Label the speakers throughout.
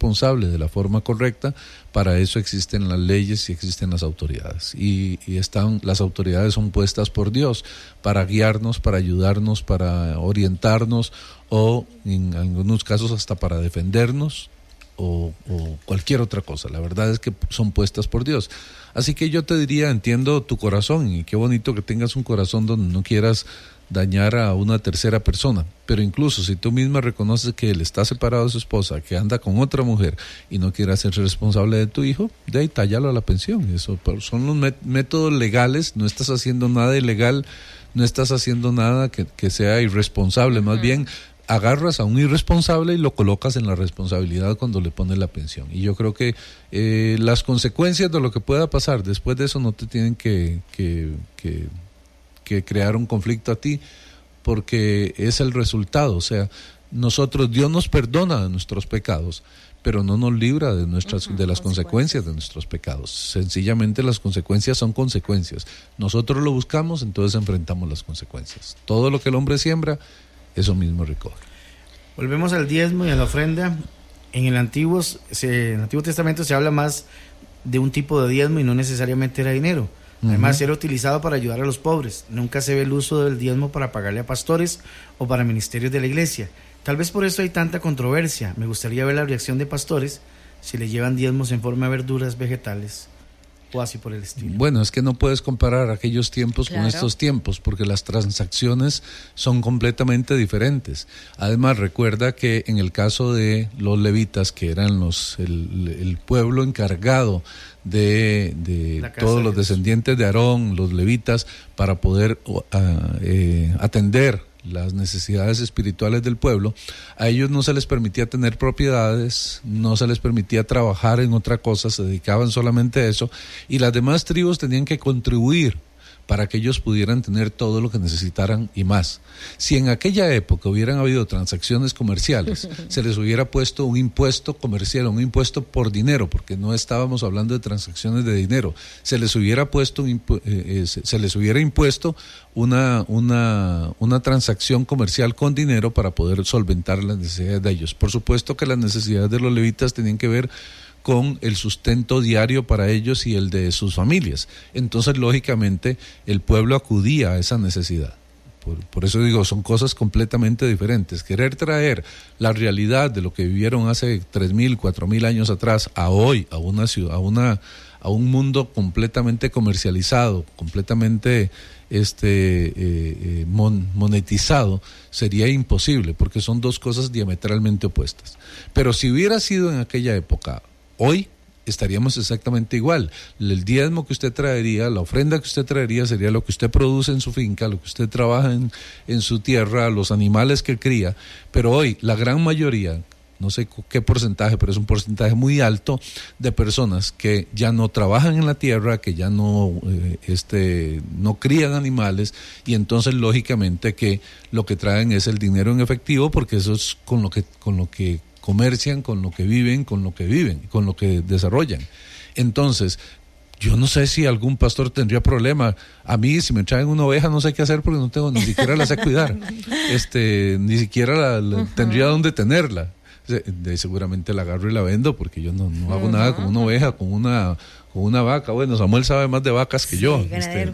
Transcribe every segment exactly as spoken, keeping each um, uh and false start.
Speaker 1: responsable de la forma correcta, para eso existen las leyes y existen las autoridades. Y, y están, las autoridades son puestas por Dios para guiarnos, para ayudarnos, para orientarnos o en algunos casos hasta para defendernos o, o cualquier otra cosa. La verdad es que son puestas por Dios. Así que yo te diría, entiendo tu corazón y qué bonito que tengas un corazón donde no quieras dañar a una tercera persona, pero incluso si tú misma reconoces que él está separado de su esposa, que anda con otra mujer y no quiere hacerse responsable de tu hijo, de ahí tállalo a la pensión. Eso son los met- métodos legales, no estás haciendo nada ilegal, no estás haciendo nada que, que sea irresponsable, uh-huh. Más bien agarras a un irresponsable y lo colocas en la responsabilidad cuando le pones la pensión. Y yo creo que eh, las consecuencias de lo que pueda pasar después de eso no te tienen que, que, que que crear un conflicto a ti, porque es el resultado. O sea, nosotros, Dios nos perdona de nuestros pecados, pero no nos libra de nuestras uh-huh, de las consecuencias. consecuencias de nuestros pecados. Sencillamente las consecuencias son consecuencias. Nosotros lo buscamos, entonces enfrentamos las consecuencias. Todo lo que el hombre siembra, eso mismo recoge.
Speaker 2: Volvemos al diezmo y a la ofrenda. En el Antiguo, se, en el Antiguo Testamento se habla más de un tipo de diezmo y no necesariamente era dinero. Además, uh-huh. era utilizado para ayudar a los pobres. Nunca se ve el uso del diezmo para pagarle a pastores o para ministerios de la iglesia. Tal vez por eso hay tanta controversia. Me gustaría ver la reacción de pastores si le llevan diezmos en forma de verduras, vegetales o así por el estilo.
Speaker 1: Bueno, es que no puedes comparar aquellos tiempos claro. con estos tiempos, porque las transacciones son completamente diferentes. Además, recuerda que en el caso de los levitas, que eran los el, el pueblo encargado de, de todos los descendientes de Aarón, los levitas, para poder uh, eh, atender las necesidades espirituales del pueblo, a ellos no se les permitía tener propiedades, no se les permitía trabajar en otra cosa, se dedicaban solamente a eso, y las demás tribus tenían que contribuir para que ellos pudieran tener todo lo que necesitaran y más. Si en aquella época hubieran habido transacciones comerciales, se les hubiera puesto un impuesto comercial, un impuesto por dinero, porque no estábamos hablando de transacciones de dinero, se les hubiera puesto un impu- eh, eh, se les hubiera impuesto una, una, una transacción comercial con dinero para poder solventar las necesidades de ellos. Por supuesto que las necesidades de los levitas tenían que ver con el sustento diario para ellos y el de sus familias. Entonces, lógicamente, el pueblo acudía a esa necesidad. Por, por eso digo, son cosas completamente diferentes. Querer traer la realidad de lo que vivieron hace tres mil, cuatro mil años atrás a hoy, a una ciudad, a una, a un mundo completamente comercializado, completamente este eh, eh, mon, monetizado, sería imposible, porque son dos cosas diametralmente opuestas. Pero si hubiera sido en aquella época, hoy estaríamos exactamente igual. El diezmo que usted traería, la ofrenda que usted traería sería lo que usted produce en su finca, lo que usted trabaja en, en su tierra, los animales que cría. Pero hoy la gran mayoría, no sé qué porcentaje, pero es un porcentaje muy alto de personas que ya no trabajan en la tierra, que ya no eh, este no crían animales, y entonces lógicamente que lo que traen es el dinero en efectivo, porque eso es con lo que con lo que comercian, con lo que viven, con lo que viven, con lo que desarrollan. Entonces, yo no sé si algún pastor tendría problema. A mí, si me traen una oveja, no sé qué hacer porque no tengo, ni siquiera la sé cuidar. Este, ni siquiera la, la, uh-huh. tendría dónde tenerla. De, de, seguramente la agarro y la vendo, porque yo no, no hago uh-huh. nada con una oveja, con una con una vaca. Bueno, Samuel sabe más de vacas que sí, yo, este,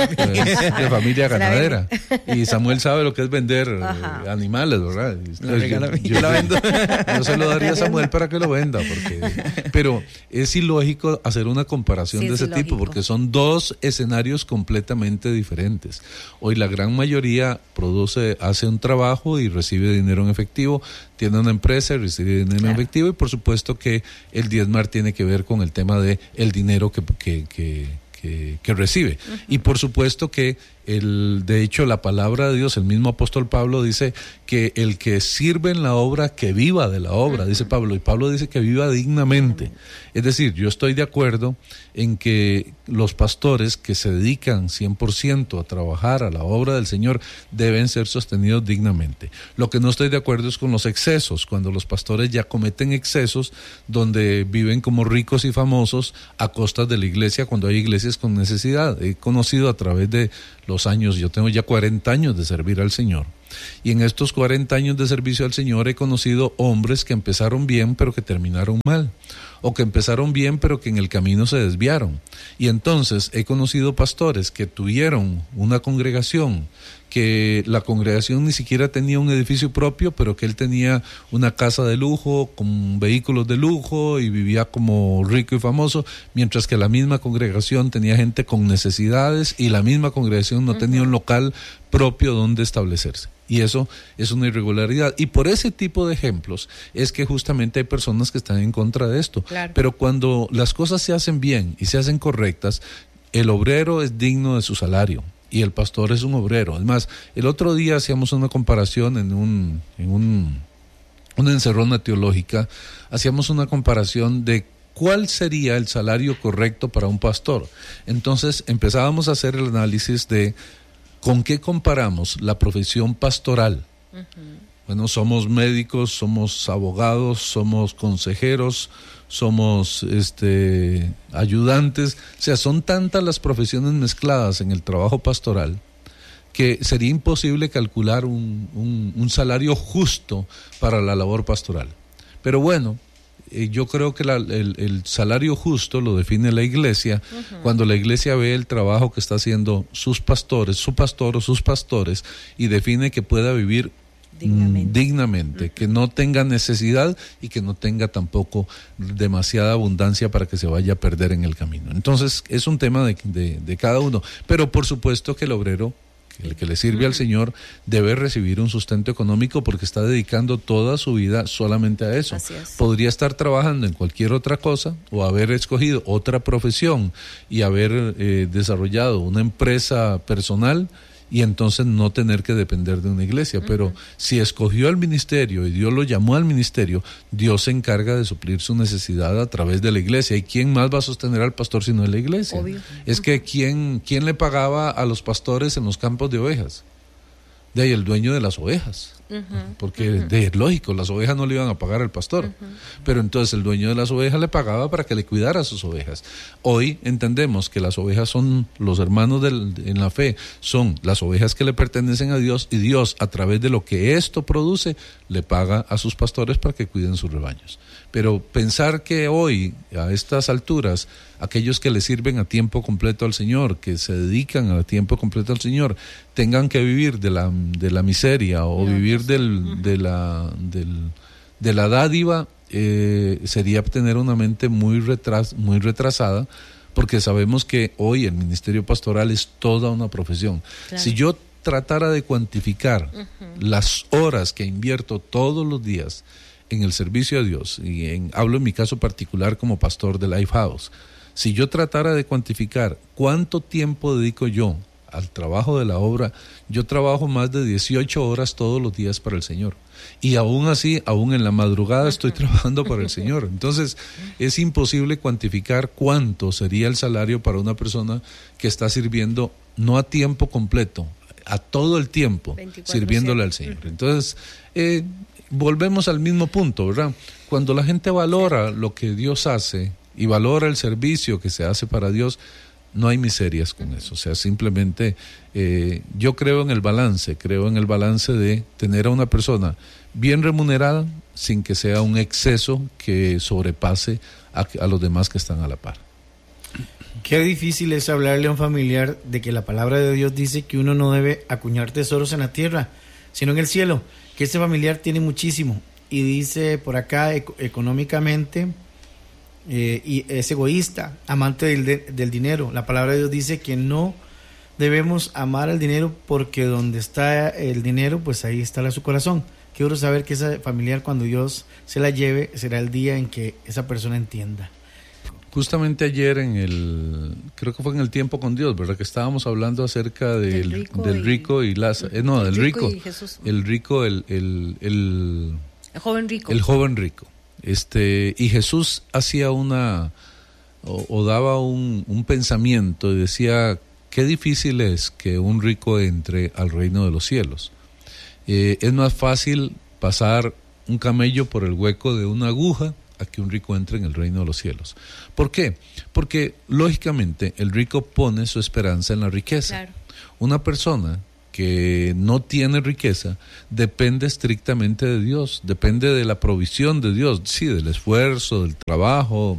Speaker 1: de familia ganadera, y Samuel sabe lo que es vender uh-huh. animales, ¿verdad? Entonces, yo, yo, yo, la vendo. Yo se lo daría a Samuel para que lo venda, porque, pero es ilógico hacer una comparación sí, de ese ilógico. tipo, porque son dos escenarios completamente diferentes. Hoy la gran mayoría produce, hace un trabajo y recibe dinero en efectivo, tiene una empresa y recibe dinero claro. en efectivo, y por supuesto que el diezmar tiene que ver con el tema de el dinero que, que, que, que, que recibe. Uh-huh. Y por supuesto que el, de hecho la palabra de Dios, el mismo apóstol Pablo dice que el que sirve en la obra, que viva de la obra, uh-huh. dice Pablo, y Pablo dice que viva dignamente. Uh-huh. Es decir, yo estoy de acuerdo en que los pastores que se dedican cien por ciento a trabajar a la obra del Señor deben ser sostenidos dignamente. Lo que no estoy de acuerdo es con los excesos, cuando los pastores ya cometen excesos donde viven como ricos y famosos a costas de la iglesia, cuando hay iglesias con necesidad. He conocido a través de los años, yo tengo ya cuarenta años de servir al Señor. Y en estos cuarenta años de servicio al Señor he conocido hombres que empezaron bien pero que terminaron mal, o que empezaron bien pero que en el camino se desviaron. Y entonces he conocido pastores que tuvieron una congregación, que la congregación ni siquiera tenía un edificio propio, pero que él tenía una casa de lujo, con vehículos de lujo y vivía como rico y famoso, mientras que la misma congregación tenía gente con necesidades y la misma congregación no tenía un local propio donde establecerse. Y eso es una irregularidad. Y por ese tipo de ejemplos es que justamente hay personas que están en contra de esto.
Speaker 3: Claro.
Speaker 1: Pero cuando las cosas se hacen bien y se hacen correctas, el obrero es digno de su salario y el pastor es un obrero. Es más, el otro día hacíamos una comparación en un, en un, una encerrona teológica, hacíamos una comparación de ¿cuál sería el salario correcto para un pastor? Entonces empezábamos a hacer el análisis de ¿con qué comparamos la profesión pastoral? Uh-huh. Bueno, somos médicos, somos abogados, somos consejeros, somos este, ayudantes. O sea, son tantas las profesiones mezcladas en el trabajo pastoral que sería imposible calcular un, un, un salario justo para la labor pastoral. Pero bueno, yo creo que la, el, el salario justo lo define la iglesia, uh-huh, cuando la iglesia ve el trabajo que está haciendo sus pastores, su pastor o sus pastores, y define que pueda vivir dignamente, mm, dignamente, uh-huh, que no tenga necesidad y que no tenga tampoco demasiada abundancia para que se vaya a perder en el camino. Entonces es un tema de, de, de cada uno, pero por supuesto que el obrero, el que le sirve al Señor, debe recibir un sustento económico porque está dedicando toda su vida solamente a eso. Podría estar trabajando en cualquier otra cosa o haber escogido otra profesión y haber eh, desarrollado una empresa personal y entonces no tener que depender de una iglesia. Uh-huh. Pero si escogió el ministerio y Dios lo llamó al ministerio, Dios se encarga de suplir su necesidad a través de la iglesia. ¿Y quién más va a sostener al pastor sino la iglesia? Obvio. Es que ¿quién, quién le pagaba a los pastores en los campos de ovejas? De ahí el dueño de las ovejas. Uh-huh. Porque uh-huh, de, es lógico, las ovejas no le iban a pagar al pastor. Uh-huh. Pero entonces el dueño de las ovejas le pagaba para que le cuidara a sus ovejas. Hoy entendemos que las ovejas son los hermanos del, en la fe, son las ovejas que le pertenecen a Dios, y Dios, a través de lo que esto produce, le paga a sus pastores para que cuiden sus rebaños. Pero pensar que hoy, a estas alturas, aquellos que le sirven a tiempo completo al Señor, que se dedican a tiempo completo al Señor, tengan que vivir de la, de la miseria o no, vivir del, de, la, del, de la dádiva, eh, sería tener una mente muy, retras, muy retrasada, porque sabemos que hoy el ministerio pastoral es toda una profesión. Claro. Si yo tratara de cuantificar uh-huh, las horas que invierto todos los días en el servicio a Dios, y en, hablo en mi caso particular como pastor de Lifehouse, si yo tratara de cuantificar cuánto tiempo dedico yo al trabajo de la obra, yo trabajo más de dieciocho horas todos los días para el Señor. Y aún así, aún en la madrugada estoy trabajando para el Señor. Entonces, es imposible cuantificar cuánto sería el salario para una persona que está sirviendo no a tiempo completo, a todo el tiempo, sirviéndole al Señor. Entonces, eh, volvemos al mismo punto, ¿verdad? Cuando la gente valora lo que Dios hace y valora el servicio que se hace para Dios, no hay miserias con eso. O sea, simplemente eh, yo creo en el balance, creo en el balance de tener a una persona bien remunerada sin que sea un exceso que sobrepase a, a los demás que están a la par.
Speaker 2: Qué difícil es hablarle a un familiar de que la palabra de Dios dice que uno no debe acuñar tesoros en la tierra, sino en el cielo, que ese familiar tiene muchísimo. Y dice por acá, eco- económicamente, eh, y es egoísta, amante del, de, del dinero. La palabra de Dios dice que no debemos amar al dinero porque donde está el dinero, pues ahí está su corazón. Quiero saber que ese familiar, cuando Dios se la lleve, será el día en que esa persona entienda.
Speaker 1: Justamente ayer en el, creo que fue en el Tiempo con Dios, ¿verdad? Que estábamos hablando acerca del, del rico, del rico y, y Lázaro, eh, no, del rico, rico el rico, el, el, el,
Speaker 3: el joven rico,
Speaker 1: el joven rico, este, y Jesús hacía una, o, o daba un, un pensamiento y decía, qué difícil es que un rico entre al reino de los cielos. Eh, es más fácil pasar un camello por el hueco de una aguja a que un rico entre en el reino de los cielos. ¿Por qué? Porque lógicamente el rico pone su esperanza en la riqueza. Claro. Una persona que no tiene riqueza depende estrictamente de Dios, depende de la provisión de Dios, sí, del esfuerzo, del trabajo,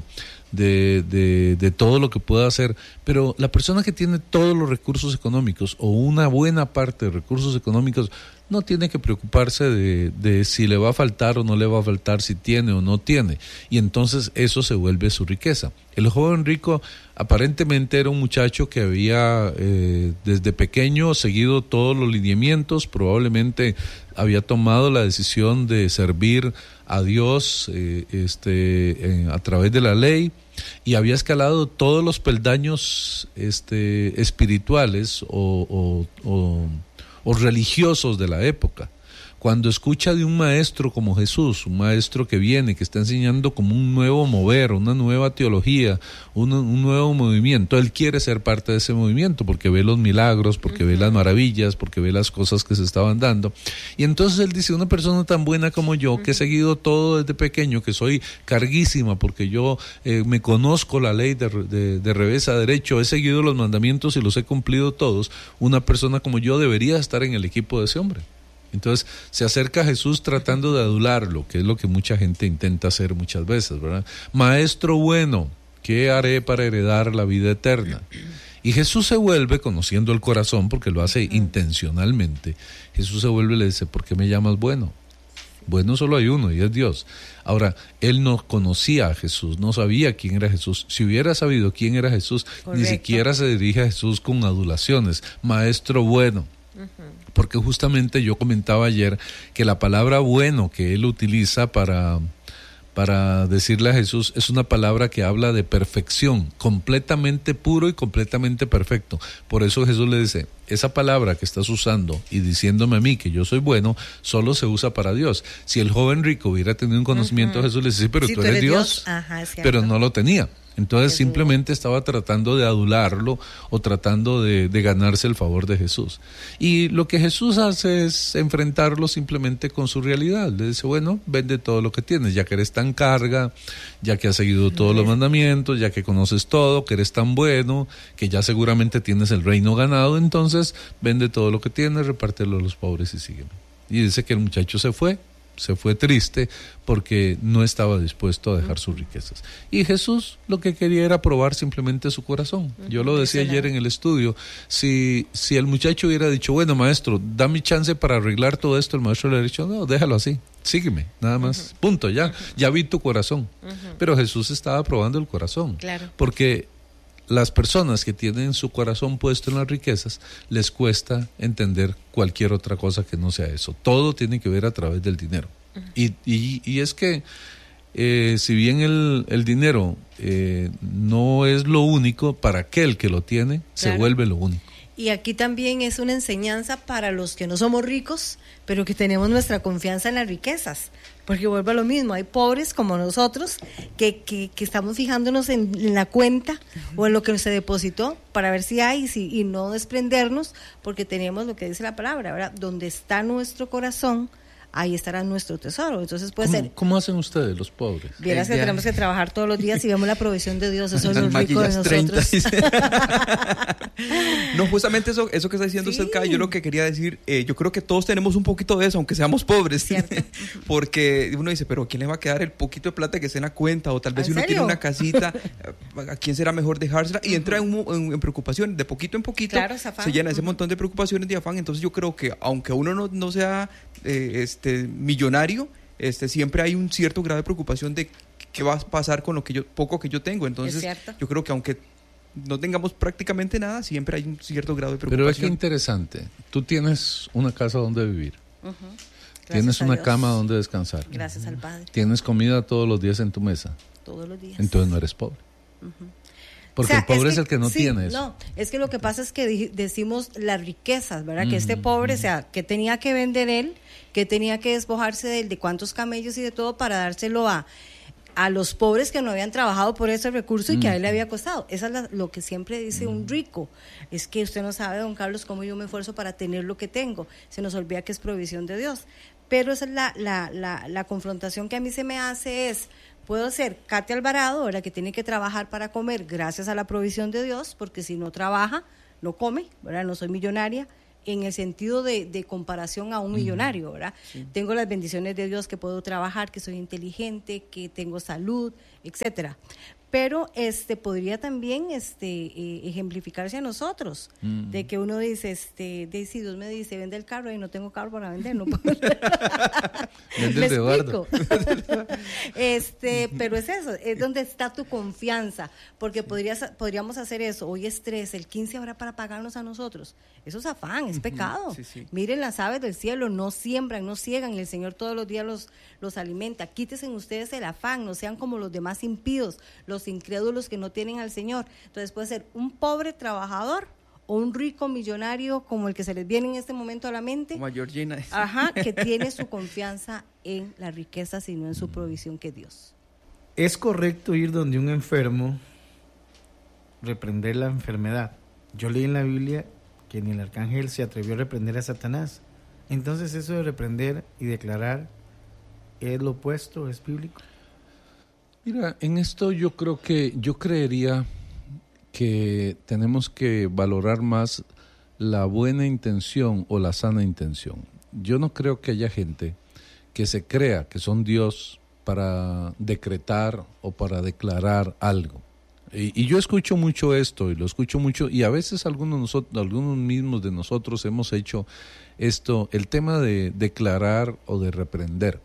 Speaker 1: de, de, de todo lo que pueda hacer, pero la persona que tiene todos los recursos económicos o una buena parte de recursos económicos no tiene que preocuparse de, de si le va a faltar o no le va a faltar, si tiene o no tiene, y entonces eso se vuelve su riqueza. El joven rico aparentemente era un muchacho que había eh, desde pequeño seguido todos los lineamientos, probablemente había tomado la decisión de servir a Dios eh, este, eh, a través de la ley, y había escalado todos los peldaños este, espirituales o, o, o o religiosos de la época. Cuando escucha de un maestro como Jesús, un maestro que viene, que está enseñando como un nuevo mover, una nueva teología, un, un nuevo movimiento, él quiere ser parte de ese movimiento porque ve los milagros, porque uh-huh. ve las maravillas, porque ve las cosas que se estaban dando. Y entonces él dice, una persona tan buena como yo, uh-huh. que he seguido todo desde pequeño, que soy carguísima porque yo eh, me conozco la ley de, de, de revés a derecho, he seguido los mandamientos y los he cumplido todos, una persona como yo debería estar en el equipo de ese hombre. Entonces se acerca a Jesús tratando de adularlo, que es lo que mucha gente intenta hacer muchas veces, ¿verdad? Maestro bueno, ¿qué haré para heredar la vida eterna? Y Jesús se vuelve, conociendo el corazón, porque lo hace uh-huh. intencionalmente, Jesús se vuelve y le dice, ¿por qué me llamas bueno? Bueno solo hay uno y es Dios. Ahora, él no conocía a Jesús, no sabía quién era Jesús. Si hubiera sabido quién era Jesús, correcto, ni siquiera se dirige a Jesús con adulaciones. Maestro bueno. Porque justamente yo comentaba ayer que la palabra bueno que él utiliza para, para decirle a Jesús es una palabra que habla de perfección, completamente puro y completamente perfecto. Por eso Jesús le dice, esa palabra que estás usando y diciéndome a mí que yo soy bueno, solo se usa para Dios. Si el joven rico hubiera tenido un conocimiento, uh-huh. Jesús le dice, sí, pero sí, tú eres, eres Dios, Dios. Ajá, es pero no lo tenía. Entonces Jesús simplemente estaba tratando de adularlo o tratando de, de ganarse el favor de Jesús. Y lo que Jesús hace es enfrentarlo simplemente con su realidad. Le dice, bueno, vende todo lo que tienes, ya que eres tan carga, ya que has seguido todos los mandamientos, ya que conoces todo, que eres tan bueno, que ya seguramente tienes el reino ganado, entonces vende todo lo que tienes, repártelo a los pobres y sígueme. Y dice que el muchacho se fue. Se fue triste porque no estaba dispuesto a dejar sus riquezas. Y Jesús lo que quería era probar simplemente su corazón. Yo lo decía ayer en el estudio, si, si el muchacho hubiera dicho, bueno maestro, dame chance para arreglar todo esto, el maestro le hubiera dicho, no, déjalo así, sígueme, nada más, uh-huh. punto, ya, uh-huh. ya vi tu corazón. Uh-huh. Pero Jesús estaba probando el corazón, claro. porque las personas que tienen su corazón puesto en las riquezas, les cuesta entender cualquier otra cosa que no sea eso. Todo tiene que ver a través del dinero. Uh-huh. Y, y, y es que, eh, si bien el, el dinero eh, no es lo único, para aquel que lo tiene, claro. se vuelve lo único.
Speaker 3: Y aquí también es una enseñanza para los que no somos ricos, pero que tenemos nuestra confianza en las riquezas. Porque vuelve a lo mismo, hay pobres como nosotros que, que, que estamos fijándonos en, en la cuenta uh-huh. o en lo que se depositó para ver si hay si, y no desprendernos, porque tenemos lo que dice la palabra, ¿verdad? Donde está nuestro corazón, ahí estará nuestro tesoro. Entonces puede
Speaker 1: ¿Cómo,
Speaker 3: ser.
Speaker 1: ¿Cómo hacen ustedes, los pobres?
Speaker 3: Vieras que tenemos que trabajar todos los días y vemos la provisión de Dios, eso es lo rico de nosotros.
Speaker 4: No, justamente eso, eso que está diciendo sí. usted acá, yo lo que quería decir, eh, yo creo que todos tenemos un poquito de eso, aunque seamos pobres. ¿Cierto? Porque uno dice, pero ¿a quién le va a quedar el poquito de plata que esté en la cuenta? O tal vez si uno serio? tiene una casita, ¿a quién será mejor dejársela? Y entra en, en, en preocupación, de poquito en poquito, claro, se llena ese uh-huh. montón de preocupaciones, de afán. Entonces yo creo que aunque uno no, no sea eh, este millonario, este siempre hay un cierto grado de preocupación de qué va a pasar con lo que yo poco que yo tengo. Entonces yo creo que aunque no tengamos prácticamente nada, siempre hay un cierto grado de preocupación.
Speaker 1: Pero es que interesante, tú tienes una casa donde vivir, uh-huh. tienes una cama donde descansar,
Speaker 3: gracias al Padre,
Speaker 1: tienes comida todos los días en tu mesa,
Speaker 3: todos los días,
Speaker 1: entonces no eres pobre. Uh-huh. Porque o sea, el pobre es, que, es el que no sí, tiene eso.
Speaker 3: No, es que lo que pasa es que di- decimos las riquezas, ¿verdad? Mm-hmm. Que este pobre, o sea, que tenía que vender él, que tenía que despojarse de él, de cuántos camellos y de todo para dárselo a, a los pobres que no habían trabajado por ese recurso y mm-hmm. que a él le había costado. Eso es la, lo que siempre dice mm-hmm. un rico. Es que usted no sabe, don Carlos, cómo yo me esfuerzo para tener lo que tengo. Se nos olvida que es provisión de Dios. Pero esa es la, la, la, la confrontación que a mí se me hace es... Puedo ser Katia Alvarado, ahora que tiene que trabajar para comer gracias a la provisión de Dios, porque si no trabaja, no come, ¿verdad? No soy millonaria, en el sentido de, de comparación a un millonario, ¿verdad? Sí. Tengo las bendiciones de Dios, que puedo trabajar, que soy inteligente, que tengo salud, etcétera. Pero este podría también este eh, ejemplificarse a nosotros, mm. de que uno dice, este, de, si Dios me dice, vende el carro y no tengo carro para vender, no puedo.
Speaker 1: Vende el de Eduardo.
Speaker 3: este, pero es eso, es donde está tu confianza, porque podrías, podríamos hacer eso. Hoy es tres, el quince habrá para pagarnos a nosotros. Eso es afán, es pecado. Sí, sí. Miren las aves del cielo, no siembran, no ciegan, y el Señor todos los días los, los alimenta. Quítese en ustedes el afán, no sean como los demás impíos, los incrédulos que no tienen al Señor. Entonces puede ser un pobre trabajador o un rico millonario como el que se les viene en este momento a la mente.
Speaker 4: Como a Georgina.
Speaker 3: Ajá, que tiene su confianza en la riqueza, sino en su provisión, que es Dios.
Speaker 2: ¿Es correcto ir donde un enfermo, reprender la enfermedad? Yo leí en la Biblia que ni el arcángel se atrevió a reprender a Satanás. Entonces, eso de reprender y declarar, ¿es lo opuesto? ¿Es bíblico?
Speaker 1: Mira, en esto yo creo que, yo creería que tenemos que valorar más la buena intención o la sana intención. Yo no creo que haya gente que se crea que son Dios para decretar o para declarar algo. Y, y yo escucho mucho esto, y lo escucho mucho, y a veces algunos, nosotros, algunos mismos de nosotros hemos hecho esto, el tema de declarar o de reprender.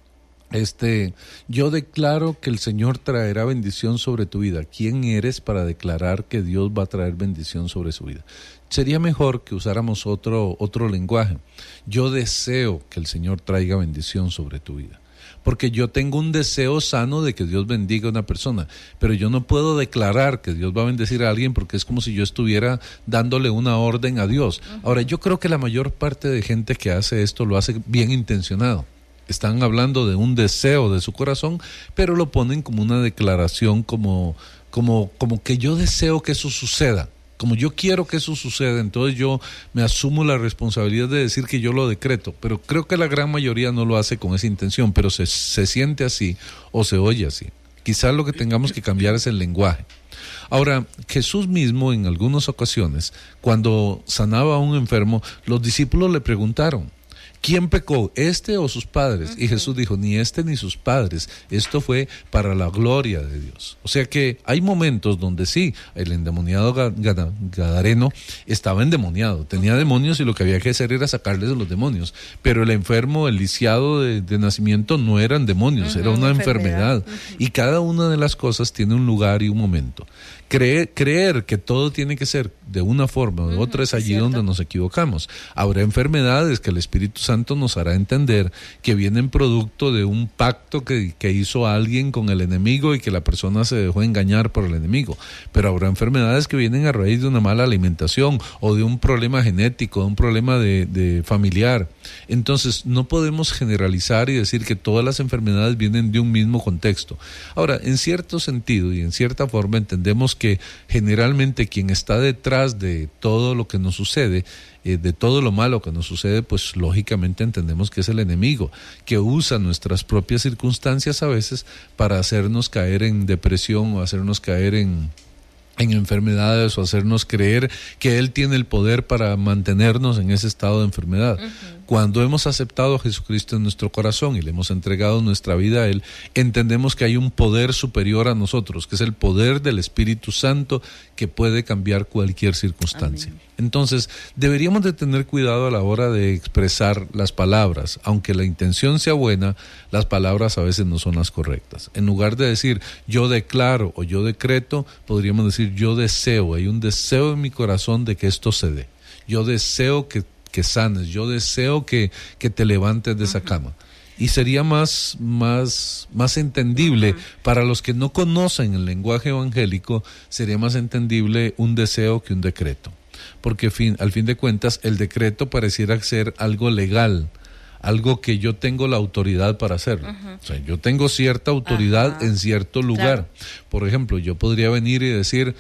Speaker 1: Este, yo declaro que el Señor traerá bendición sobre tu vida. ¿Quién eres para declarar que Dios va a traer bendición sobre su vida? Sería mejor que usáramos otro, otro lenguaje. Yo deseo que el Señor traiga bendición sobre tu vida. Porque yo tengo un deseo sano de que Dios bendiga a una persona, pero yo no puedo declarar que Dios va a bendecir a alguien porque es como si yo estuviera dándole una orden a Dios. Uh-huh. Ahora, yo creo que la mayor parte de gente que hace esto lo hace bien intencionado. Están hablando de un deseo de su corazón, pero lo ponen como una declaración, como, como, como que yo deseo que eso suceda. Como yo quiero que eso suceda, entonces yo me asumo la responsabilidad de decir que yo lo decreto. Pero creo que la gran mayoría no lo hace con esa intención, pero se, se siente así o se oye así. Quizás lo que tengamos que cambiar es el lenguaje. Ahora, Jesús mismo en algunas ocasiones, cuando sanaba a un enfermo, los discípulos le preguntaron, ¿quién pecó, este o sus padres? Uh-huh. Y Jesús dijo, ni este ni sus padres. Esto fue para la gloria de Dios. O sea que hay momentos donde sí, el endemoniado gadareno estaba endemoniado, tenía demonios y lo que había que hacer era sacarles de los demonios. Pero el enfermo, el lisiado de, de nacimiento no eran demonios, uh-huh, era una enfermedad. enfermedad. Uh-huh. Y cada una de las cosas tiene un lugar y un momento. Creer, creer que todo tiene que ser de una forma o de otra, uh-huh, es allí ¿cierto? Donde nos equivocamos. Habrá enfermedades que el Espíritu Santo nos hará entender que vienen producto de un pacto que, que hizo alguien con el enemigo y que la persona se dejó engañar por el enemigo. Pero habrá enfermedades que vienen a raíz de una mala alimentación o de un problema genético, de un problema de, de familiar. Entonces no podemos generalizar y decir que todas las enfermedades vienen de un mismo contexto. Ahora, en cierto sentido y en cierta forma entendemos que generalmente quien está detrás de todo lo que nos sucede, eh, de todo lo malo que nos sucede, pues lógicamente entendemos que es el enemigo, que usa nuestras propias circunstancias a veces para hacernos caer en depresión o hacernos caer en... en enfermedades o hacernos creer que Él tiene el poder para mantenernos en ese estado de enfermedad. Uh-huh. Cuando hemos aceptado a Jesucristo en nuestro corazón y le hemos entregado nuestra vida a Él, entendemos que hay un poder superior a nosotros, que es el poder del Espíritu Santo que puede cambiar cualquier circunstancia. Amén. Entonces, deberíamos de tener cuidado a la hora de expresar las palabras. Aunque la intención sea buena, las palabras a veces no son las correctas. En lugar de decir yo declaro o yo decreto, podríamos decir yo deseo. Hay un deseo en mi corazón de que esto se dé. Yo deseo que, que sanes. Yo deseo que, que te levantes de esa cama. Y sería más, más, más entendible, uh-huh, para los que no conocen el lenguaje evangélico, sería más entendible un deseo que un decreto. Porque fin, al fin de cuentas el decreto pareciera ser algo legal, algo que yo tengo la autoridad para hacerlo. Uh-huh. O sea, yo tengo cierta autoridad, uh-huh, en cierto lugar. Claro. Por ejemplo, yo podría venir y decir,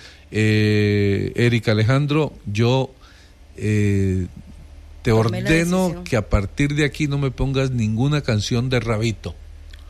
Speaker 1: eh, Erika Alejandro, yo eh, te Tomé ordeno que a partir de aquí no me pongas ninguna canción de Rabito.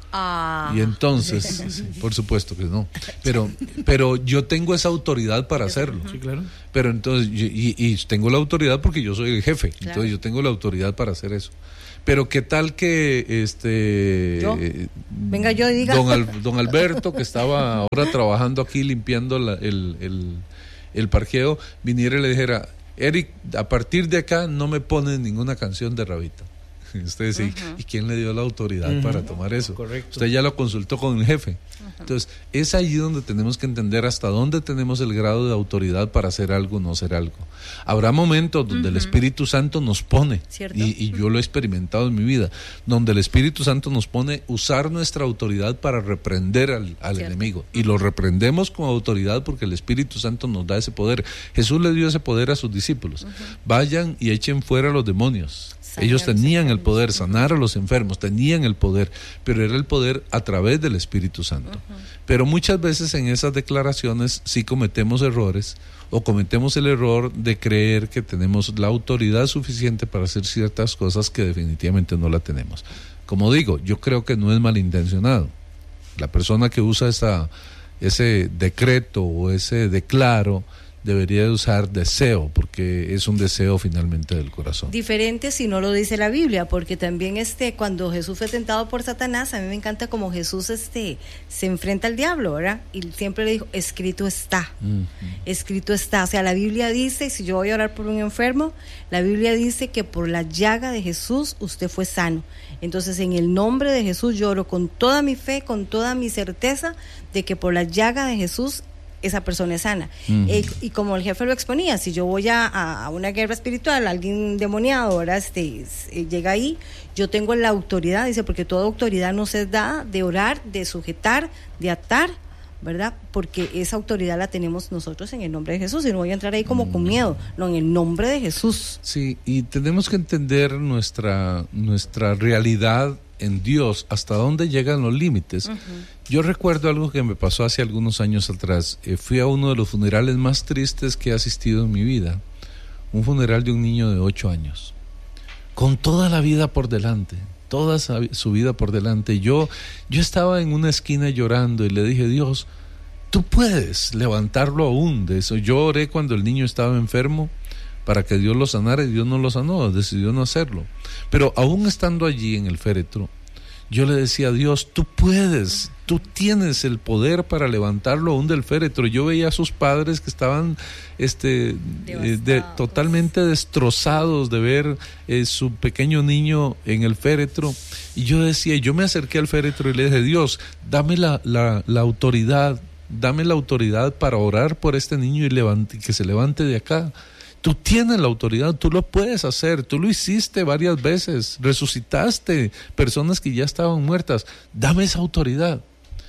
Speaker 3: Ah.
Speaker 1: Y entonces, sí, por supuesto que no. Pero, pero yo tengo esa autoridad para hacerlo.
Speaker 2: Sí, claro.
Speaker 1: Pero entonces, y, y tengo la autoridad porque yo soy el jefe.
Speaker 3: Claro.
Speaker 1: Entonces yo tengo la autoridad para hacer eso. Pero qué tal que este
Speaker 3: ¿Yo?
Speaker 1: eh,
Speaker 3: Venga yo y diga.
Speaker 1: Don, Al, don Alberto, que estaba ahora trabajando aquí limpiando la, el, el, el parqueo, viniera y le dijera: Eric, a partir de acá no me pones ninguna canción de Rabito. Usted dice, uh-huh. ¿y quién le dio la autoridad uh-huh. para tomar eso?
Speaker 2: Correcto.
Speaker 1: Usted ya lo consultó con el jefe. Uh-huh. Entonces, es allí donde tenemos que entender hasta dónde tenemos el grado de autoridad para hacer algo o no hacer algo. Habrá momentos donde uh-huh. el Espíritu Santo nos pone, y, y yo lo he experimentado en mi vida, donde el Espíritu Santo nos pone usar nuestra autoridad para reprender al, al enemigo. Y lo reprendemos con autoridad porque el Espíritu Santo nos da ese poder. Jesús le dio ese poder a sus discípulos. Uh-huh. Vayan y echen fuera a los demonios. Ellos tenían el poder, sanar a los enfermos, tenían el poder, pero era el poder a través del Espíritu Santo. Uh-huh. Pero muchas veces en esas declaraciones sí cometemos errores, o cometemos el error de creer que tenemos la autoridad suficiente para hacer ciertas cosas que definitivamente no la tenemos. Como digo, yo creo que no es malintencionado. La persona que usa esa, ese decreto o ese declaro debería de usar deseo, porque es un deseo finalmente del corazón.
Speaker 3: Diferente si no lo dice la Biblia, porque también este cuando Jesús fue tentado por Satanás, a mí me encanta como Jesús este se enfrenta al diablo, ¿verdad? Y siempre le dijo, escrito está, uh-huh. escrito está. O sea, la Biblia dice, si yo voy a orar por un enfermo, la Biblia dice que por la llaga de Jesús usted fue sano. Entonces, en el nombre de Jesús yo oro con toda mi fe, con toda mi certeza de que por la llaga de Jesús esa persona es sana. Uh-huh. Eh, y como el jefe lo exponía, si yo voy a, a una guerra espiritual, alguien demoniado, ahora este, eh, llega ahí, yo tengo la autoridad, dice, porque toda autoridad nos es dada de orar, de sujetar, de atar, ¿verdad? Porque esa autoridad la tenemos nosotros en el nombre de Jesús, y no voy a entrar ahí como uh-huh. con miedo, no, en el nombre de Jesús.
Speaker 1: Sí, y tenemos que entender nuestra, nuestra realidad en Dios, hasta dónde llegan los límites. Uh-huh. Yo recuerdo algo que me pasó hace algunos años atrás. Eh, fui a uno de los funerales más tristes que he asistido en mi vida, un funeral de un niño de ocho años, con toda la vida por delante, toda su vida por delante. Yo, yo estaba en una esquina llorando y le dije, Dios, tú puedes levantarlo aún de eso. Yo oré cuando el niño estaba enfermo para que Dios lo sanara, y Dios no lo sanó, decidió no hacerlo. Pero aún estando allí en el féretro, yo le decía a Dios, tú puedes, tú tienes el poder para levantarlo aún del féretro. Yo veía a sus padres que estaban este, eh, de, totalmente destrozados de ver eh, su pequeño niño en el féretro. Y yo decía, yo me acerqué al féretro y le dije, Dios, dame la, la, la autoridad, dame la autoridad para orar por este niño y levante, que se levante de acá. Tú tienes la autoridad, tú lo puedes hacer, tú lo hiciste varias veces, resucitaste personas que ya estaban muertas, dame esa autoridad.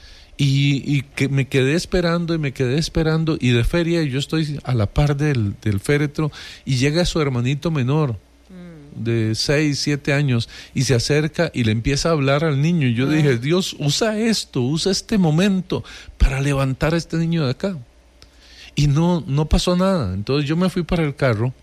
Speaker 1: Y, y que me quedé esperando y me quedé esperando, y de feria yo estoy a la par del, del féretro, y llega su hermanito menor de seis, siete años, y se acerca y le empieza a hablar al niño, y yo ah. dije, Dios, usa esto, usa este momento para levantar a este niño de acá. Y no, no pasó nada. Entonces yo me fui para el carro,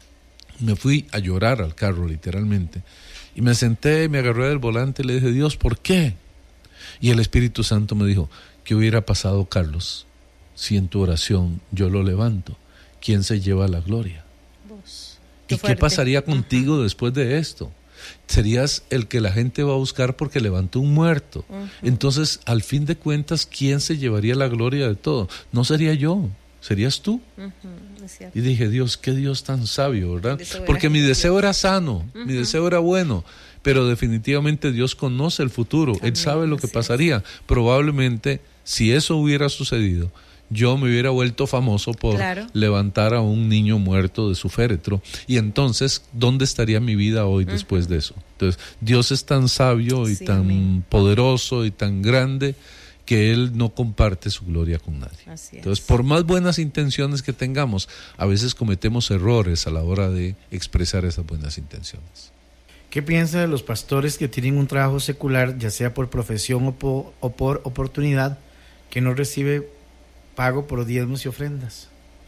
Speaker 1: me fui a llorar al carro literalmente, y me senté, me agarré del volante y le dije, Dios, ¿por qué? Y el Espíritu Santo me dijo, ¿qué hubiera pasado, Carlos, si en tu oración yo lo levanto? ¿Quién se lleva la gloria? Vos. Qué ¿Y fuerte. ¿Qué pasaría contigo Ajá. después de esto? Serías el que la gente va a buscar porque levantó un muerto. Uh-huh. Entonces, al fin de cuentas, ¿quién se llevaría la gloria de todo? No sería yo, serías tú. Uh-huh, y dije, Dios, qué Dios tan sabio, ¿verdad? Porque mi deseo era sano, uh-huh. mi deseo era bueno, pero definitivamente Dios conoce el futuro. Amén. Él sabe lo que pasaría. Probablemente, si eso hubiera sucedido, yo me hubiera vuelto famoso por claro. levantar a un niño muerto de su féretro. Y entonces, ¿dónde estaría mi vida hoy uh-huh. después de eso? Entonces, Dios es tan sabio y sí, tan amén. poderoso y tan grande que Él no comparte su gloria con nadie. Así es. Entonces, por más buenas intenciones que tengamos, a veces cometemos errores a la hora de expresar esas buenas intenciones.
Speaker 2: ¿Qué piensa de los pastores que tienen un trabajo secular, ya sea por profesión o por, o por oportunidad, que no recibe pago por diezmos y ofrendas?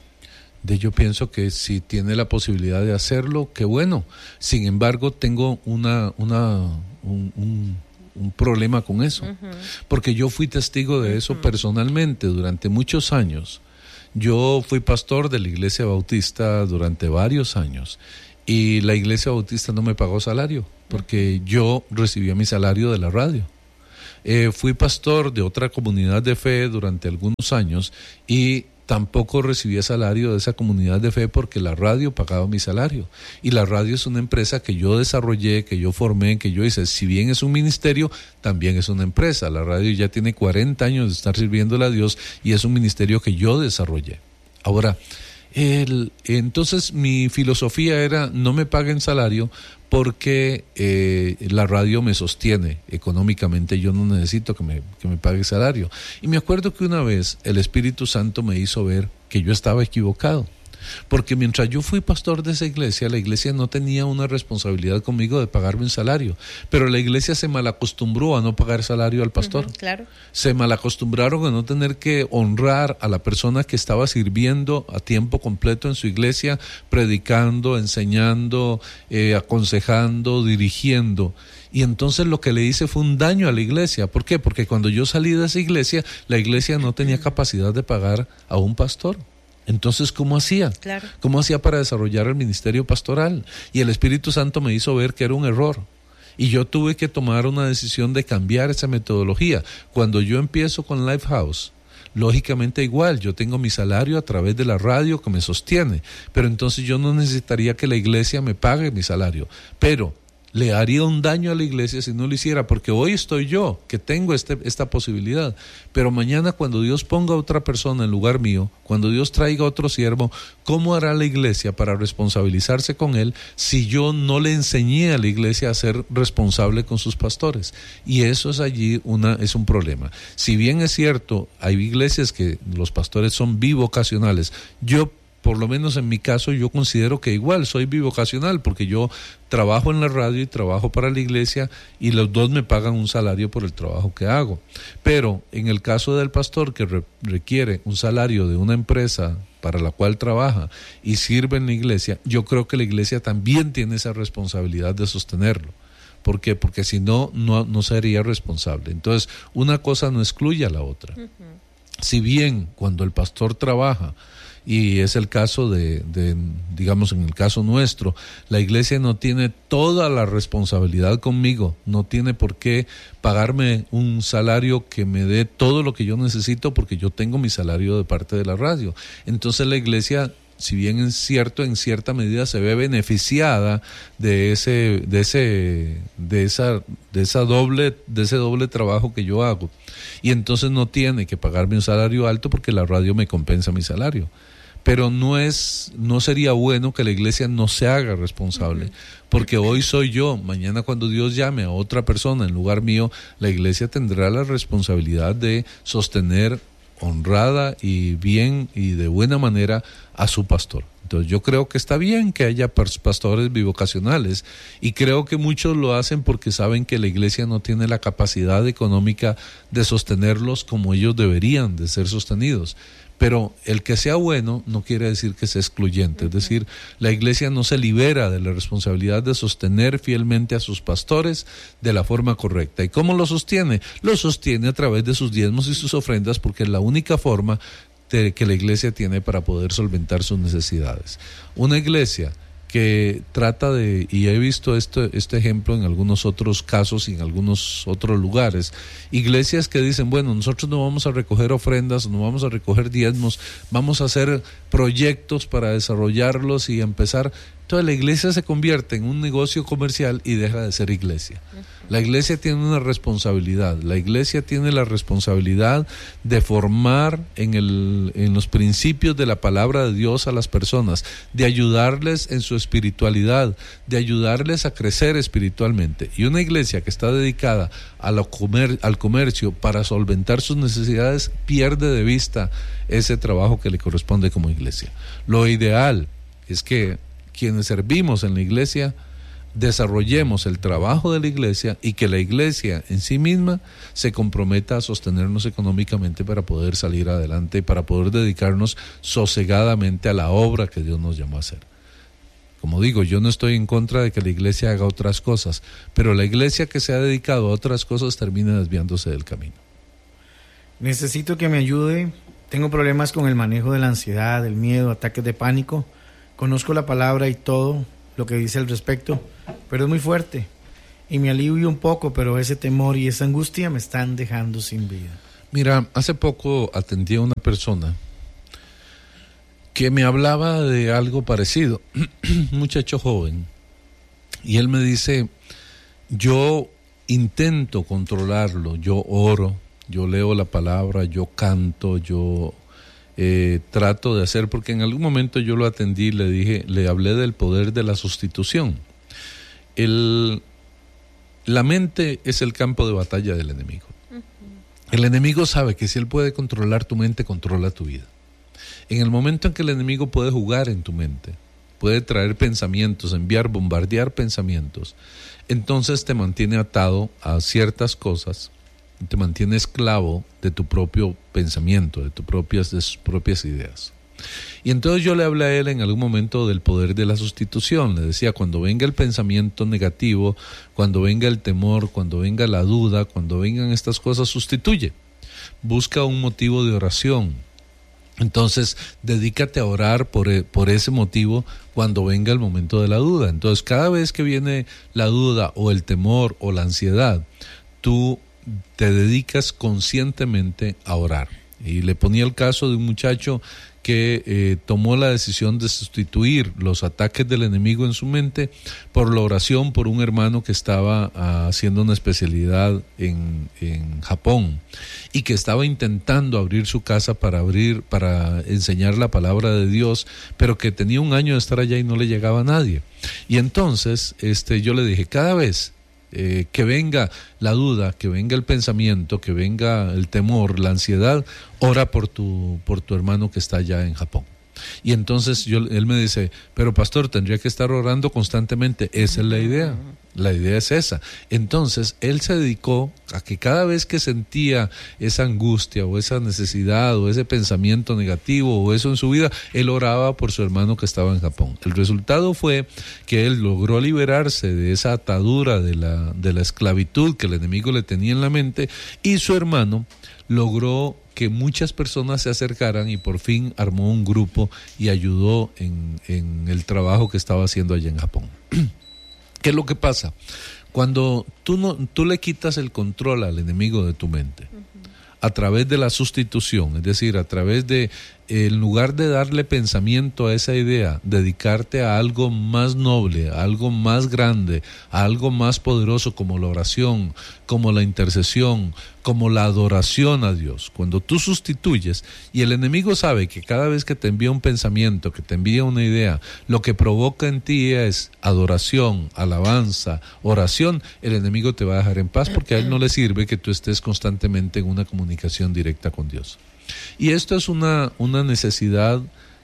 Speaker 1: De yo pienso que si tiene la posibilidad de hacerlo, qué bueno. Sin embargo, tengo una, una, un, un, un problema con eso, uh-huh. porque yo fui testigo de eso uh-huh. personalmente durante muchos años. Yo fui pastor de la Iglesia Bautista durante varios años y la Iglesia Bautista no me pagó salario porque yo recibía mi salario de la radio. Eh, fui pastor de otra comunidad de fe durante algunos años y tampoco recibía salario de esa comunidad de fe porque la radio pagaba mi salario. Y la radio es una empresa que yo desarrollé, que yo formé, que yo hice. Si bien es un ministerio, también es una empresa. La radio ya tiene cuarenta años de estar sirviéndole a Dios y es un ministerio que yo desarrollé. Ahora, el, entonces mi filosofía era no me paguen salario porque eh, la radio me sostiene económicamente, yo no necesito que me, que me pague salario. Y me acuerdo que una vez el Espíritu Santo me hizo ver que yo estaba equivocado, porque mientras yo fui pastor de esa iglesia, la iglesia no tenía una responsabilidad conmigo de pagarme un salario, pero la iglesia se malacostumbró a no pagar salario al pastor.
Speaker 3: Uh-huh, claro.
Speaker 1: Se malacostumbraron a no tener que honrar a la persona que estaba sirviendo a tiempo completo en su iglesia, predicando, enseñando, eh, aconsejando, dirigiendo. Y entonces lo que le hice fue un daño a la iglesia. ¿Por qué? Porque cuando yo salí de esa iglesia, la iglesia no tenía capacidad de pagar a un pastor. Entonces, ¿cómo hacía?
Speaker 3: Claro.
Speaker 1: ¿Cómo hacía para desarrollar el ministerio pastoral? Y el Espíritu Santo me hizo ver que era un error. Y yo tuve que tomar una decisión de cambiar esa metodología. Cuando yo empiezo con Lifehouse, lógicamente igual, yo tengo mi salario a través de la radio que me sostiene, pero entonces yo no necesitaría que la iglesia me pague mi salario. Pero le haría un daño a la iglesia si no lo hiciera, porque hoy estoy yo, que tengo este, esta posibilidad, pero mañana cuando Dios ponga a otra persona en lugar mío, cuando Dios traiga a otro siervo, ¿cómo hará la iglesia para responsabilizarse con él si yo no le enseñé a la iglesia a ser responsable con sus pastores? Y eso es allí una, es un problema. Si bien es cierto, hay iglesias que los pastores son bivocacionales, yo por lo menos en mi caso, yo considero que igual soy bivocacional porque yo trabajo en la radio y trabajo para la iglesia y los dos me pagan un salario por el trabajo que hago. Pero en el caso del pastor que re- requiere un salario de una empresa para la cual trabaja y sirve en la iglesia, yo creo que la iglesia también tiene esa responsabilidad de sostenerlo. ¿Por qué? Porque si no, no, no sería responsable. Entonces, una cosa no excluye a la otra. Uh-huh. Si bien cuando el pastor trabaja, y es el caso de, de, digamos, en el caso nuestro, la iglesia no tiene toda la responsabilidad conmigo, no tiene por qué pagarme un salario que me dé todo lo que yo necesito porque yo tengo mi salario de parte de la radio. Entonces la iglesia, si bien es cierto, en cierta medida se ve beneficiada de ese, de ese, de esa, de esa doble, de ese doble trabajo que yo hago. Y entonces no tiene que pagarme un salario alto porque la radio me compensa mi salario. Pero no es, no sería bueno que la iglesia no se haga responsable, porque hoy soy yo, mañana cuando Dios llame a otra persona en lugar mío, la iglesia tendrá la responsabilidad de sostener honrada y bien y de buena manera a su pastor. Entonces yo creo que está bien que haya pastores bivocacionales y creo que muchos lo hacen porque saben que la iglesia no tiene la capacidad económica de sostenerlos como ellos deberían de ser sostenidos. Pero el que sea bueno no quiere decir que sea excluyente, es decir, la iglesia no se libera de la responsabilidad de sostener fielmente a sus pastores de la forma correcta. ¿Y cómo lo sostiene? Lo sostiene a través de sus diezmos y sus ofrendas porque es la única forma de, que la iglesia tiene para poder solventar sus necesidades. Una iglesia que trata de, y he visto este, este ejemplo en algunos otros casos y en algunos otros lugares, iglesias que dicen, bueno, nosotros no vamos a recoger ofrendas, no vamos a recoger diezmos, vamos a hacer proyectos para desarrollarlos y empezar. Entonces la iglesia se convierte en un negocio comercial y deja de ser iglesia. La iglesia tiene una responsabilidad, la iglesia tiene la responsabilidad de formar en, el, en los principios de la palabra de Dios a las personas, de ayudarles en su espiritualidad, de ayudarles a crecer espiritualmente. Y una iglesia que está dedicada a lo comer, al comercio para solventar sus necesidades pierde de vista ese trabajo que le corresponde como iglesia. Lo ideal es que quienes servimos en la iglesia desarrollemos el trabajo de la iglesia y que la iglesia en sí misma se comprometa a sostenernos económicamente para poder salir adelante y para poder dedicarnos sosegadamente a la obra que Dios nos llamó a hacer. Como digo, yo no estoy en contra de que la iglesia haga otras cosas, pero la iglesia que se ha dedicado a otras cosas termina desviándose del camino.
Speaker 2: Necesito que me ayude. Tengo problemas con el manejo de la ansiedad, el miedo, ataques de pánico. Conozco la palabra y todo lo que dice al respecto, pero es muy fuerte. Y me alivio un poco, pero ese temor y esa angustia me están dejando sin vida.
Speaker 1: Mira, hace poco atendí a una persona que me hablaba de algo parecido, un muchacho joven, y él me dice, yo intento controlarlo, yo oro, yo leo la palabra, yo canto, yo eh, trato de hacer, porque en algún momento yo lo atendí, le dije, le hablé del poder de la sustitución. El, la mente es el campo de batalla del enemigo. Uh-huh. El enemigo sabe que si él puede controlar tu mente, controla tu vida. En el momento en que el enemigo puede jugar en tu mente, puede traer pensamientos, enviar, bombardear pensamientos, entonces te mantiene atado a ciertas cosas, te mantiene esclavo de tu propio pensamiento, de tus propias, de sus propias ideas. Y entonces yo le hablé a él en algún momento del poder de la sustitución. Le decía, cuando venga el pensamiento negativo, cuando venga el temor, cuando venga la duda, cuando vengan estas cosas, sustituye. Busca un motivo de oración. Entonces, dedícate a orar por, por ese motivo cuando venga el momento de la duda. Entonces, cada vez que viene la duda o el temor o la ansiedad, tú te dedicas conscientemente a orar. Y le ponía el caso de un muchacho que eh, tomó la decisión de sustituir los ataques del enemigo en su mente por la oración por un hermano que estaba uh, haciendo una especialidad en, en Japón y que estaba intentando abrir su casa para abrir, para enseñar la palabra de Dios, pero que tenía un año de estar allá y no le llegaba a nadie. Y entonces este, yo le dije, cada vez Eh, que venga la duda, que venga el pensamiento, que venga el temor, la ansiedad, ora por tu, por tu hermano que está allá en Japón. Y entonces yo, él me dice, pero pastor, tendría que estar orando constantemente. Esa es la idea, la idea es esa. Entonces él se dedicó a que cada vez que sentía esa angustia o esa necesidad o ese pensamiento negativo o eso en su vida, él oraba por su hermano que estaba en Japón. El resultado fue que él logró liberarse de esa atadura de la, de la esclavitud que el enemigo le tenía en la mente, y su hermano logró que muchas personas se acercaran y por fin armó un grupo y ayudó en, en el trabajo que estaba haciendo allá en Japón. ¿Qué es lo que pasa? Cuando tú, no, tú le quitas el control al enemigo de tu mente, uh-huh, a través de la sustitución, es decir, a través de, en lugar de darle pensamiento a esa idea, dedicarte a algo más noble, a algo más grande, a algo más poderoso como la oración, como la intercesión, como la adoración a Dios. Cuando tú sustituyes, y el enemigo sabe que cada vez que te envía un pensamiento, que te envía una idea, lo que provoca en ti es adoración, alabanza, oración, el enemigo te va a dejar en paz, porque a él no le sirve que tú estés constantemente en una comunicación directa con Dios. Y esto es una, una necesidad,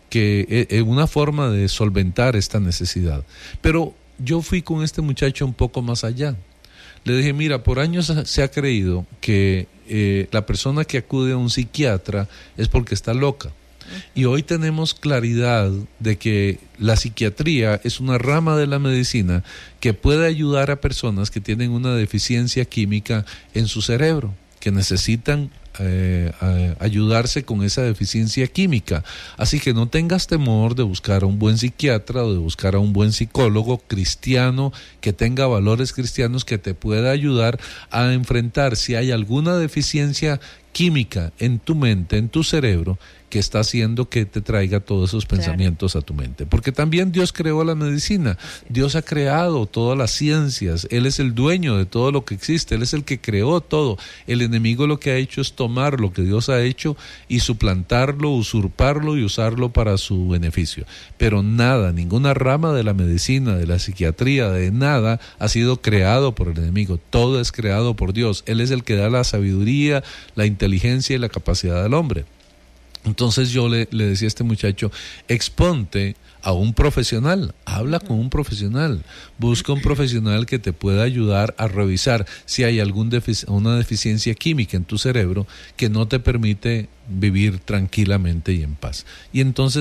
Speaker 1: que es una forma de solventar esta necesidad. Pero yo fui con este muchacho un poco más allá. Le dije, mira, por años se ha creído que eh, la persona que acude a un psiquiatra es porque está loca. Y hoy tenemos claridad de que la psiquiatría es una rama de la medicina que puede ayudar a personas que tienen una deficiencia química en su cerebro, que necesitan Eh, eh, ayudarse con esa deficiencia química. Así que no tengas temor de buscar a un buen psiquiatra o de buscar a un buen psicólogo cristiano que tenga valores cristianos, que te pueda ayudar a enfrentar si hay alguna deficiencia química en tu mente, en tu cerebro, que está haciendo que te traiga todos esos pensamientos, claro, a tu mente. Porque también Dios creó la medicina, Dios ha creado todas las ciencias, Él es el dueño de todo lo que existe, Él es el que creó todo. El enemigo lo que ha hecho es tomar lo que Dios ha hecho y suplantarlo, usurparlo y usarlo para su beneficio. Pero nada, ninguna rama de la medicina, de la psiquiatría, de nada ha sido creado por el enemigo. Todo es creado por Dios. Él es el que da la sabiduría, la inteligencia y la capacidad del hombre. Entonces yo le, le decía a este muchacho, exponte a un profesional, habla con un profesional, busca un profesional que te pueda ayudar a revisar si hay algún defic- una deficiencia química en tu cerebro que no te permite vivir tranquilamente y en paz. Y entonces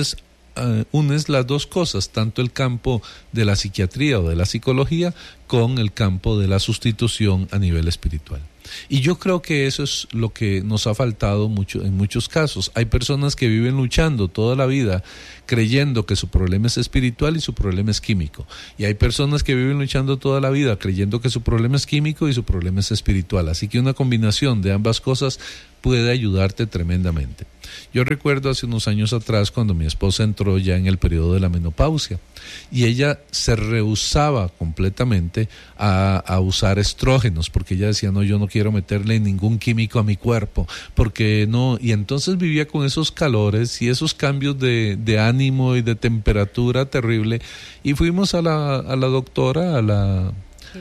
Speaker 1: uh, unes las dos cosas, tanto el campo de la psiquiatría o de la psicología con el campo de la sustitución a nivel espiritual. Y yo creo que eso es lo que nos ha faltado mucho en muchos casos. Hay personas que viven luchando toda la vida creyendo que su problema es espiritual y su problema es químico. Y hay personas que viven luchando toda la vida creyendo que su problema es químico y su problema es espiritual. Así que una combinación de ambas cosas puede ayudarte tremendamente. Yo recuerdo hace unos años atrás cuando mi esposa entró ya en el periodo de la menopausia y ella se rehusaba completamente a, a usar estrógenos porque ella decía, no, yo no quiero meterle ningún químico a mi cuerpo, porque no, y entonces vivía con esos calores y esos cambios de, de ánimo y de temperatura terrible, y fuimos a la, a la doctora, a la...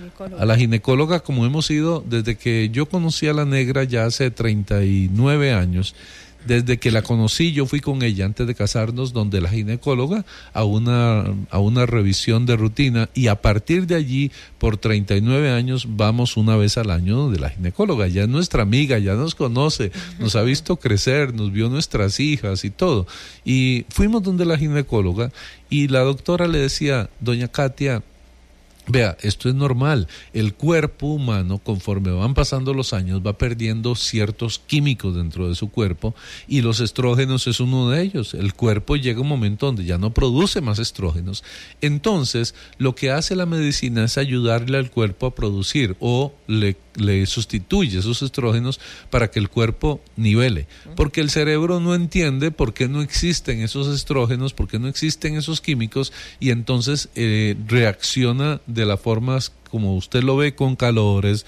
Speaker 1: a la ginecóloga, como hemos ido desde que yo conocí a la negra ya hace treinta y nueve años. Desde que la conocí, yo fui con ella antes de casarnos, donde la ginecóloga, a una, a una revisión de rutina, y a partir de allí, por treinta y nueve años, vamos una vez al año donde la ginecóloga. Ya es nuestra amiga, ya nos conoce, nos ha visto crecer, nos vio nuestras hijas y todo. Y fuimos donde la ginecóloga, y la doctora le decía, doña Katia, vea, esto es normal. El cuerpo humano, conforme van pasando los años, va perdiendo ciertos químicos dentro de su cuerpo, y los estrógenos es uno de ellos. El cuerpo llega a un momento donde ya no produce más estrógenos. Entonces, lo que hace la medicina es ayudarle al cuerpo a producir, o le, le sustituye esos estrógenos para que el cuerpo nivele. Porque el cerebro no entiende por qué no existen esos estrógenos, por qué no existen esos químicos, y entonces eh, reacciona de las formas como usted lo ve, con calores,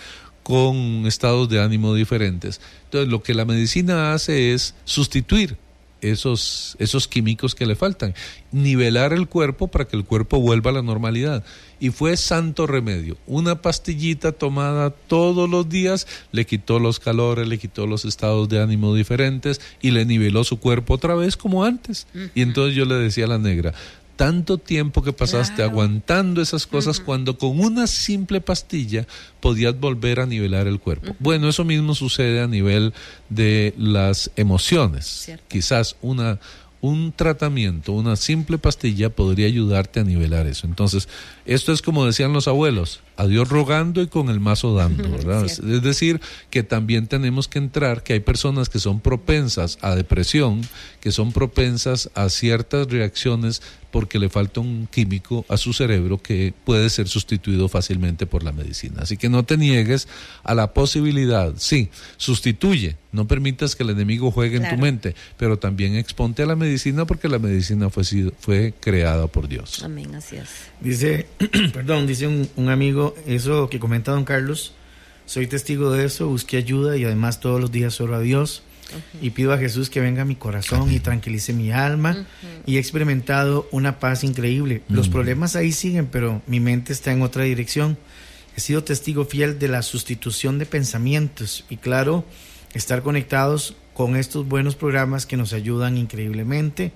Speaker 1: con estados de ánimo diferentes. Entonces, lo que la medicina hace es sustituir esos, esos químicos que le faltan, nivelar el cuerpo para que el cuerpo vuelva a la normalidad. Y fue santo remedio. Una pastillita tomada todos los días le quitó los calores, le quitó los estados de ánimo diferentes y le niveló su cuerpo otra vez como antes. Uh-huh. Y entonces yo le decía a la negra, tanto tiempo que pasaste claro. aguantando esas cosas, uh-huh. cuando con una simple pastilla podías volver a nivelar el cuerpo. Uh-huh. Bueno, eso mismo sucede a nivel de las emociones. Cierto. Quizás una un tratamiento, una simple pastilla podría ayudarte a nivelar eso. Entonces, esto es como decían los abuelos, a Dios rogando y con el mazo dando, ¿verdad? Es, es decir, que también tenemos que entrar, que hay personas que son propensas a depresión, que son propensas a ciertas reacciones porque le falta un químico a su cerebro que puede ser sustituido fácilmente por la medicina. Así que no te niegues a la posibilidad. Sí, sustituye, no permitas que el enemigo juegue claro. en tu mente, pero también exponte a la medicina, porque la medicina fue, fue creada por Dios.
Speaker 3: Amén, así es.
Speaker 2: Dice, perdón, dice un, un amigo, eso que comenta don Carlos, soy testigo de eso, busqué ayuda y además todos los días oro a Dios. Uh-huh. Y pido a Jesús que venga a mi corazón Amén. Y tranquilice mi alma. Uh-huh. Y he experimentado una paz increíble. Uh-huh. Los problemas ahí siguen, pero mi mente está en otra dirección. He sido testigo fiel de la sustitución de pensamientos y, claro, estar conectados con estos buenos programas que nos ayudan increíblemente.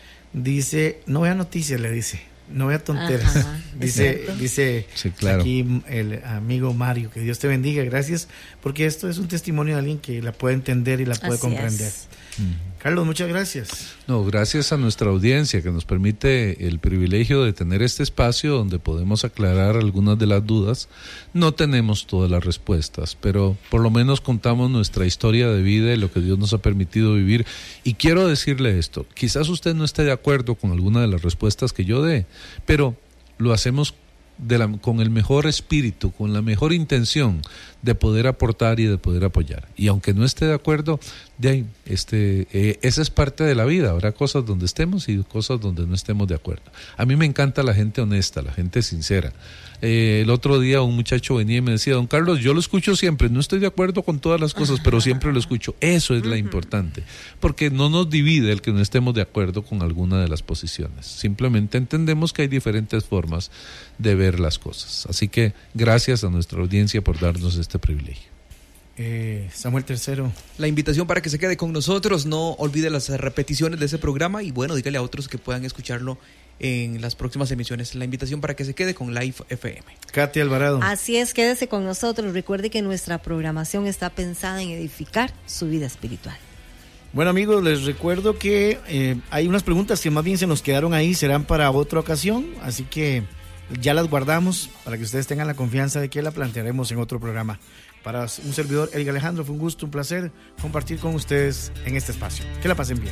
Speaker 2: Dice, no vea noticias, le dice, no vea tonteras. Ajá, dice dice
Speaker 1: sí, claro.
Speaker 2: aquí el amigo Mario, que Dios te bendiga, gracias, porque esto es un testimonio de alguien que la puede entender y la puede Así comprender. Es. Mm. Carlos, muchas gracias.
Speaker 1: No, gracias a nuestra audiencia que nos permite el privilegio de tener este espacio donde podemos aclarar algunas de las dudas. No tenemos todas las respuestas, pero por lo menos contamos nuestra historia de vida y lo que Dios nos ha permitido vivir. Y quiero decirle esto, quizás usted no esté de acuerdo con alguna de las respuestas que yo dé, pero lo hacemos de la, con el mejor espíritu, con la mejor intención de poder aportar y de poder apoyar. Y aunque no esté de acuerdo, de ahí, este, eh, esa es parte de la vida. Habrá cosas donde estemos y cosas donde no estemos de acuerdo. A mí me encanta la gente honesta, la gente sincera. Eh, el otro día un muchacho venía y me decía, don Carlos, yo lo escucho siempre, no estoy de acuerdo con todas las cosas, pero siempre lo escucho. Eso es la importante, porque no nos divide el que no estemos de acuerdo con alguna de las posiciones. Simplemente entendemos que hay diferentes formas de ver las cosas. Así que gracias a nuestra audiencia por darnos este privilegio.
Speaker 2: Eh, Samuel Tercero.
Speaker 4: La invitación para que se quede con nosotros, no olvide las repeticiones de ese programa y bueno, dígale a otros que puedan escucharlo en las próximas emisiones. La invitación para que se quede con Live F M.
Speaker 2: Katy Alvarado.
Speaker 3: Así es, quédese con nosotros. Recuerde que nuestra programación está pensada en edificar su vida espiritual.
Speaker 2: Bueno, amigos, les recuerdo que eh, hay unas preguntas que más bien se nos quedaron ahí, serán para otra ocasión, así que ya las guardamos para que ustedes tengan la confianza de que la plantearemos en otro programa. Para un servidor, Eric Alejandro, fue un gusto, un placer compartir con ustedes en este espacio. Que la pasen bien.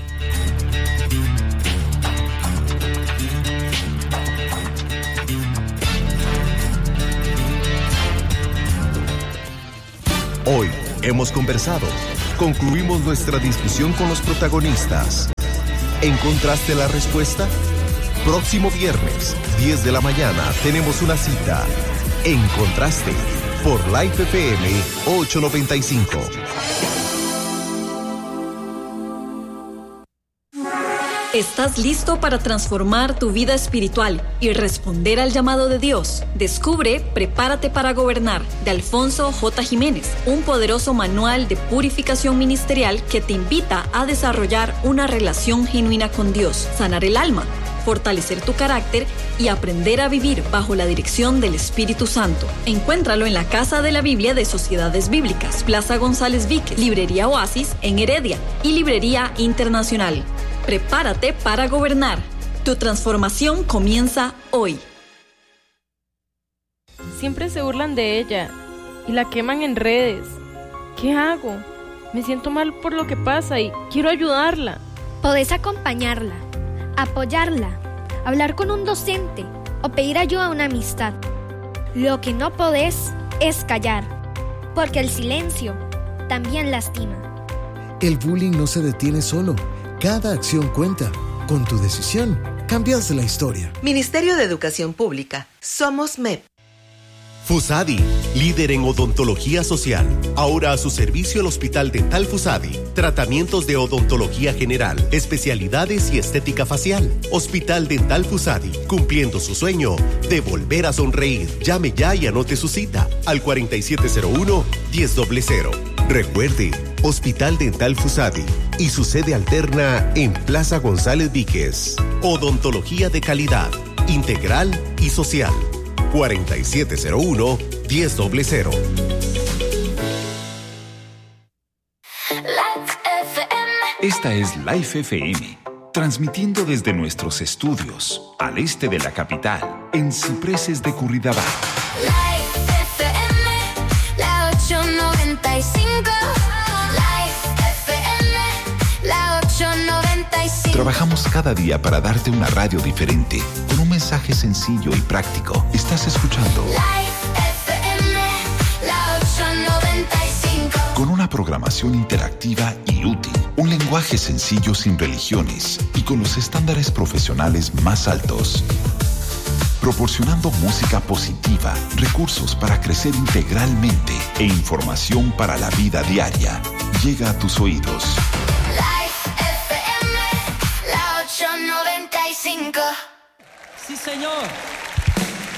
Speaker 5: Hoy hemos conversado, concluimos nuestra discusión con los protagonistas. ¿Encontraste la respuesta? Próximo viernes, diez de la mañana, tenemos una cita. ¿Encontraste? Por Life F M ochocientos noventa y cinco.
Speaker 6: ¿Estás listo para transformar tu vida espiritual y responder al llamado de Dios? Descubre Prepárate para Gobernar, de Alfonso J. Jiménez, un poderoso manual de purificación ministerial que te invita a desarrollar una relación genuina con Dios, sanar el alma, fortalecer tu carácter y aprender a vivir bajo la dirección del Espíritu Santo. Encuéntralo en la Casa de la Biblia de Sociedades Bíblicas, Plaza González Víquez, Librería Oasis en Heredia y Librería Internacional. Prepárate para gobernar. Tu transformación comienza hoy.
Speaker 7: Siempre se burlan de ella y la queman en redes. ¿Qué hago? Me siento mal por lo que pasa y quiero ayudarla.
Speaker 8: Podés acompañarla, apoyarla, hablar con un docente o pedir ayuda a una amistad. Lo que no podés es callar, porque el silencio también lastima.
Speaker 9: El bullying no se detiene solo. Cada acción cuenta. Con tu decisión, cambias la historia.
Speaker 10: Ministerio de Educación Pública. Somos M E P.
Speaker 5: FUSADI, líder en odontología social. Ahora a su servicio el Hospital Dental FUSADI. Tratamientos de odontología general, especialidades y estética facial. Hospital Dental FUSADI, cumpliendo su sueño de volver a sonreír. Llame ya y anote su cita al cuarenta y siete cero uno, diez cero cero. Recuerde, Hospital Dental FUSADI y su sede alterna en Plaza González Víquez. Odontología de calidad, integral y social. cuarenta y siete cero uno, diez cero cero.
Speaker 11: Esta es Life F M, transmitiendo desde nuestros estudios al este de la capital, en Cipreses de Curridabat.
Speaker 12: Life F M, la ochocientos noventa y cinco. Life F M, la ochocientos noventa y cinco.
Speaker 11: Trabajamos cada día para darte una radio diferente, con un mensaje sencillo y práctico. Estás escuchando
Speaker 12: Life F M, la ochocientos noventa y cinco.
Speaker 11: Con una programación interactiva y útil, un lenguaje sencillo sin religiones y con los estándares profesionales más altos. Proporcionando música positiva, recursos para crecer integralmente e información para la vida diaria. Llega a tus oídos.
Speaker 12: Life F M, la ochocientos noventa y cinco.
Speaker 13: Sí, señor.